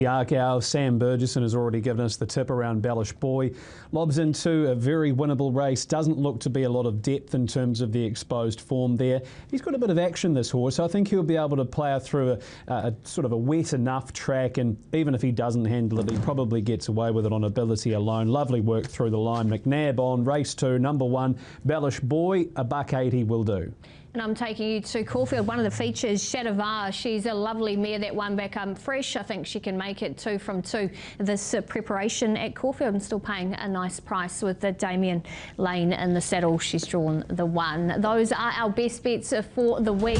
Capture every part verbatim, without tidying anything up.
Arkau, Sam Burgesson has already given us the tip around Bellish Boy. Lobs into a very winnable race. Doesn't look to be a lot of depth in terms of the exposed form there. He's got a bit of action, this horse. I think he'll be able to plough through a, a sort of a wet enough track, and even if he doesn't handle it, he probably gets away with it on ability alone. Lovely work through the line. McNabb on race two, number one, Bellish Boy, a buck eighty will do. And I'm taking you to Caulfield. One of the features, Shadavar. She's a lovely mare that won back um, fresh. I think she can make it two from two. This uh, preparation at Caulfield and still paying a nice price with the Damien Lane in the saddle. She's drawn the one. Those are our best bets for the week.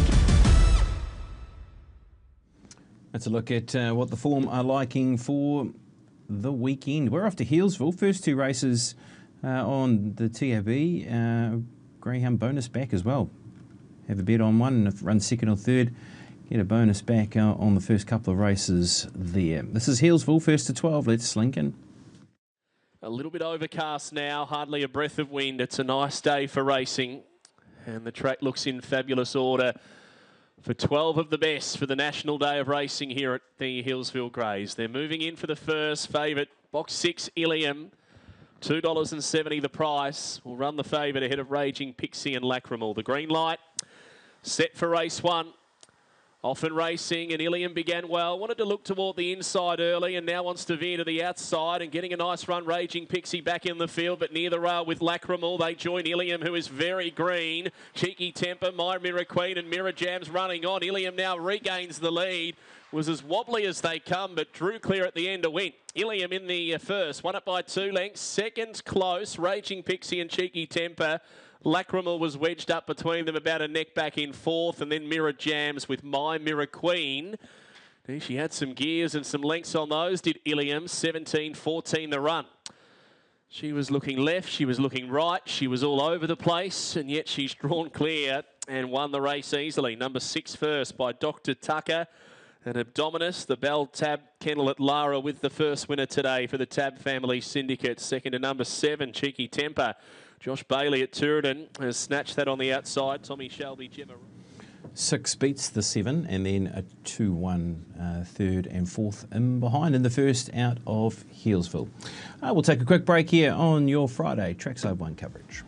Let's look at uh, what the form are liking for the weekend. We're off to Healesville. First two races uh, on the T A B. Uh, Greyhound bonus back as well. Have a bet on one, and if it runs second or third, get a bonus back uh, on the first couple of races there. This is Healesville, first to twelve. Let's Lincoln. A little bit overcast now, hardly a breath of wind. It's a nice day for racing, and the track looks in fabulous order for twelve of the best for the National Day of Racing here at the Healesville Greys. They're moving in for the first favourite, box six, Ilium. two dollars seventy the price. Will run the favourite ahead of Raging Pixie and Lacrimal. The green light set for race one. Often racing, and Ilium began well. Wanted to look toward the inside early, and now wants to veer to the outside and getting a nice run. Raging Pixie back in the field, but near the rail with Lacrimal. They join Ilium, who is very green. Cheeky Temper, My Mirror Queen, and Mirror Jams running on. Ilium now regains the lead. Was as wobbly as they come, but drew clear at the end to win. Ilium in the first, won it by two lengths. Second close, Raging Pixie and Cheeky Temper. Lacrimal was wedged up between them, about a neck back in fourth, and then Mirror Jams with My Mirror Queen. She had some gears and some lengths on those, did Ilium. seventeen fourteen the run. She was looking left, she was looking right, she was all over the place, and yet she's drawn clear and won the race easily. Number six first by Doctor Tucker and Abdominus. The Bell Tab Kennel at Lara with the first winner today for the Tab Family Syndicate. Second to number seven, Cheeky Temper. Josh Bailey at Turin has snatched that on the outside. Tommy Shelby, Gemma. Six beats the seven, and then a two one uh, third and fourth in behind in the first out of Healesville. Uh, we'll take a quick break here on your Friday Trackside One coverage.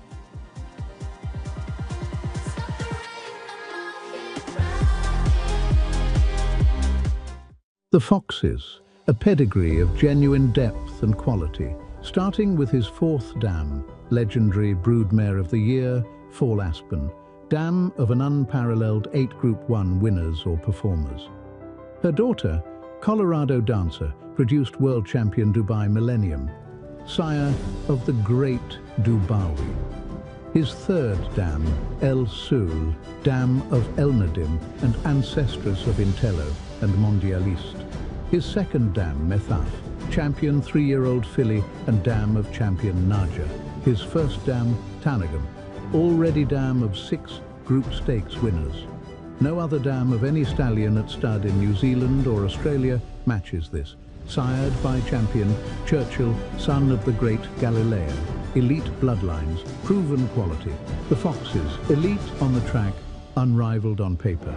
The Foxes, a pedigree of genuine depth and quality, starting with his fourth dam, legendary Broodmare of the Year, Fall Aspen, dam of an unparalleled eight Group one winners or performers. Her daughter, Colorado Dancer, produced world champion Dubai Millennium, sire of the great Dubawi. His third dam, El Sul, dam of Elnadim and ancestress of Intello and Mondialiste. His second dam, Methaf, champion three-year-old filly and dam of champion Naja. His first dam, Tanagam, already dam of six Group Stakes winners. No other dam of any stallion at stud in New Zealand or Australia matches this. Sired by champion Churchill, son of the great Galileo. Elite bloodlines, proven quality. The Foxes, elite on the track, unrivaled on paper.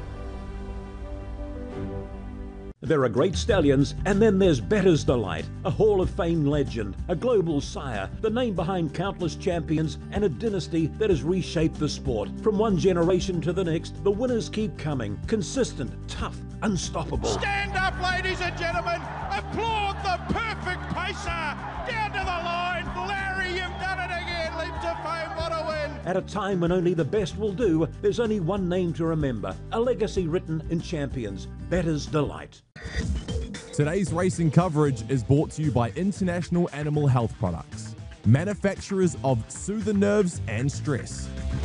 There are great stallions, and then there's Bettor's Delight, a Hall of Fame legend, a global sire, the name behind countless champions, and a dynasty that has reshaped the sport. From one generation to the next, the winners keep coming. Consistent, tough, unstoppable. Stand up, ladies and gentlemen. Applaud the perfect pacer. Down to the line. Larry, you've done it again. Leap to fame, what a win. At a time when only the best will do, there's only one name to remember. A legacy written in champions. Bettor's Delight. Today's racing coverage is brought to you by International Animal Health Products, manufacturers of Soothe the Nerves and Stress.